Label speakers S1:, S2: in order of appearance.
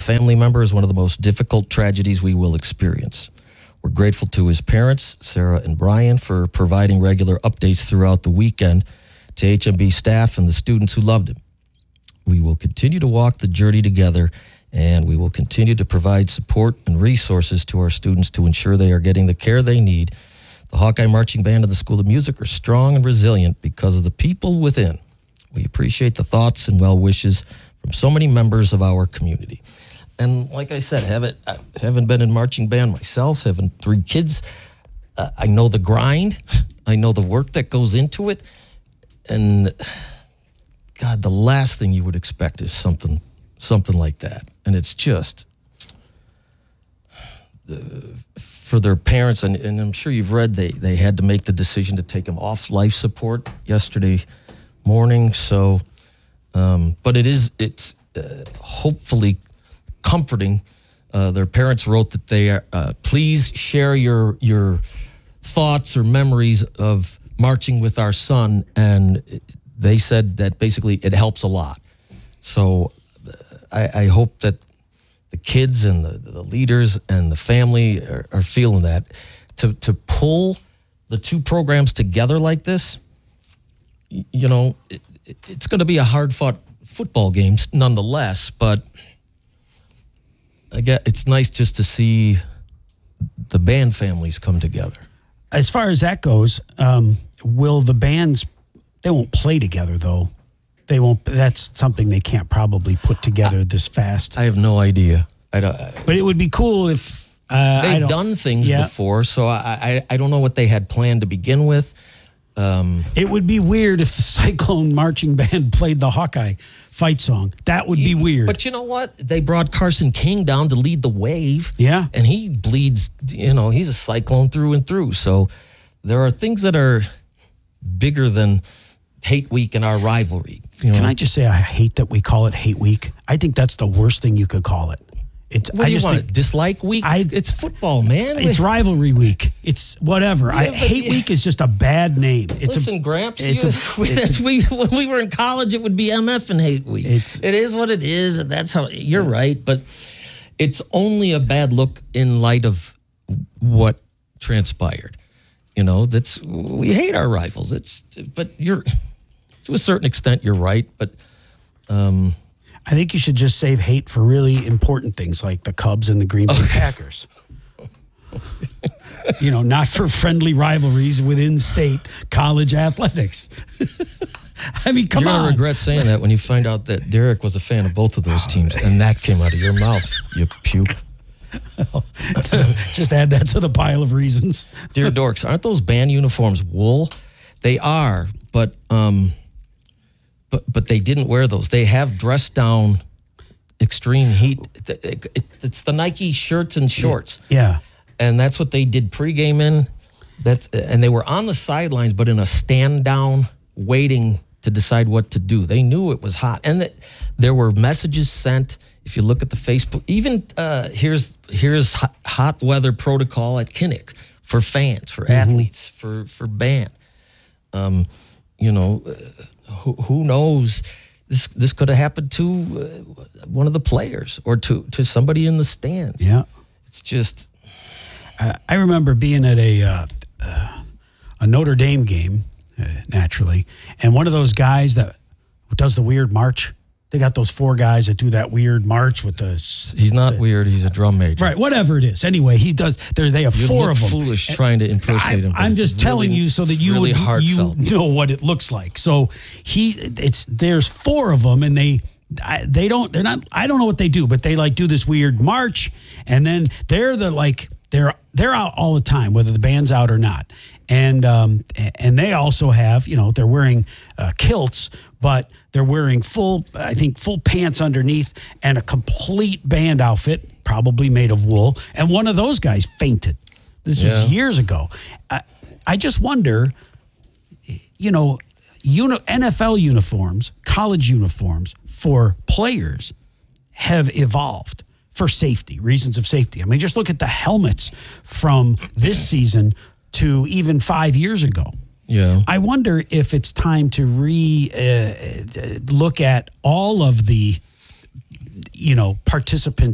S1: family member is one of the most difficult tragedies we will experience. We're grateful to his parents, Sarah and Brian, for providing regular updates throughout the weekend, to HMB staff and the students who loved him. We will continue to walk the journey together, and we will continue to provide support and resources to our students to ensure they are getting the care they need. The Hawkeye Marching Band of the School of Music are strong and resilient because of the people within. We appreciate the thoughts and well wishes from so many members of our community. And like I said, I haven't been in marching band myself, having 3 kids. I know the grind. I know the work that goes into it. And God, the last thing you would expect is something like that. And it's just for their parents, and I'm sure you've read, they had to make the decision to take him off life support yesterday morning. So, but it's hopefully comforting. Their parents wrote that they please share your thoughts or memories of marching with our son, and they said that basically it helps a lot. So I hope that the kids and the leaders and the family are feeling that. To pull the 2 programs together like this, it's going to be a hard-fought football game nonetheless, but I guess it's nice just to see the band families come together.
S2: As far as that goes, will the bands, they won't play together though. They won't. That's something they can't probably put together this fast.
S1: I have no idea.
S2: But it would be cool if
S1: they've done things before, so I don't know what they had planned to begin with.
S2: It would be weird if the Cyclone Marching Band played the Hawkeye fight song. That would be weird.
S1: But you know what? They brought Carson King down to lead the wave.
S2: Yeah.
S1: And he bleeds, he's a Cyclone through and through. So there are things that are bigger than Hate Week and our rivalry.
S2: Can I just say I hate that we call it Hate Week? I think that's the worst thing you could call it.
S1: What do you want? Dislike week? It's football, man.
S2: It's rivalry week. It's whatever. Hate week is just a bad name.
S1: Listen, Gramps, when we were in college, it would be MF and Hate Week. It is what it is, and that's how. You're right, but it's only a bad look in light of what transpired. We hate our rivals. But you're to a certain extent, you're right, but.
S2: I think you should just save hate for really important things like the Cubs and the Green Bay Packers. Not for friendly rivalries within state college athletics. I mean, come on.
S1: You're going to regret saying that when you find out that Derek was a fan of both of those teams, and that came out of your mouth, you puke.
S2: Just add that to the pile of reasons.
S1: Dear dorks, aren't those band uniforms wool? They are, but they didn't wear those. They have dressed down extreme heat. It's the Nike shirts and shorts.
S2: Yeah.
S1: And that's what they did pregame in. And they were on the sidelines, but in a stand down, waiting to decide what to do. They knew it was hot. And there were messages sent. If you look at the Facebook, even here's hot weather protocol at Kinnick for fans, for athletes, for band. Who knows? This could have happened to one of the players or to somebody in the stands.
S2: Yeah,
S1: it's just.
S2: I remember being at a Notre Dame game, naturally, and one of those guys that does the weird march. They got those 4 guys that do that weird march with the.
S1: He's not weird. He's a drum major.
S2: Right, whatever it is. Anyway, he does. They have 4 of them.
S1: Foolish trying to impersonate him.
S2: I'm just telling you so that you know what it looks like. So there's 4 of them, and I don't know what they do, but they do this weird march, and then they're out all the time, whether the band's out or not. And they also have, they're wearing kilts, but they're wearing full pants underneath and a complete band outfit, probably made of wool. And one of those guys fainted. This was years ago. I just wonder, NFL uniforms, college uniforms for players have evolved for safety, reasons of safety. I mean, just look at the helmets from this season to even 5 years ago.
S1: Yeah.
S2: I wonder if it's time to look at all of the, participants